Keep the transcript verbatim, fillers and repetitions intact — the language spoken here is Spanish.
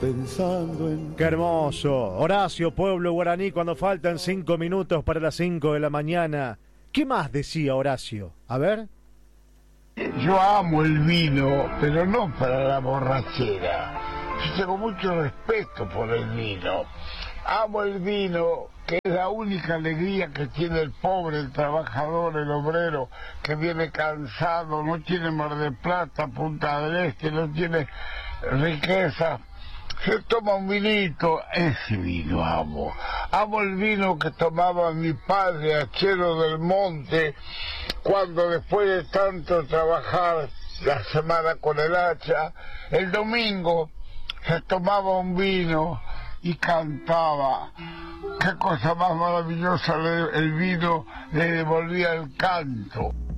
Pensando en... Qué hermoso. Horacio, pueblo guaraní, cuando faltan cinco minutos para las cinco de la mañana. ¿Qué más decía Horacio? A ver. Yo amo el vino, pero no para la borrachera. Yo tengo mucho respeto por el vino. Amo el vino, que es la única alegría que tiene el pobre, el trabajador, el obrero, que viene cansado, no tiene Mar del Plata, Punta del Este, no tiene riqueza. Se toma un vinito, ese vino amo. Amo el vino que tomaba mi padre, Achero del Monte, cuando después de tanto trabajar la semana con el hacha, el domingo se tomaba un vino y cantaba. Qué cosa más maravillosa, el vino le devolvía el canto.